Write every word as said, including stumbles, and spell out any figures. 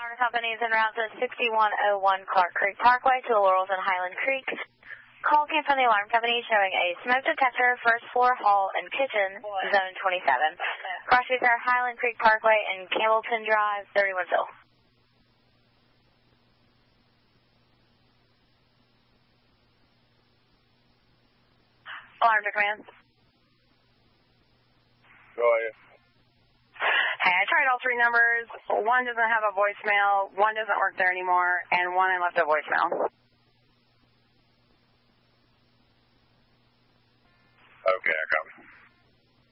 Our company is en route to sixty-one oh one Clark Creek Parkway to the Laurels and Highland Creek. Call came from the alarm company showing a smoke detector, first floor hall and kitchen, zone twenty-seven. Cross streets are Highland Creek Parkway and Campbellton Drive, thirty-one Phil. Alarm to command. Go ahead. Hey, I tried all three numbers. One doesn't have a voicemail, one doesn't work there anymore, and one I left a voicemail. Okay, I copy.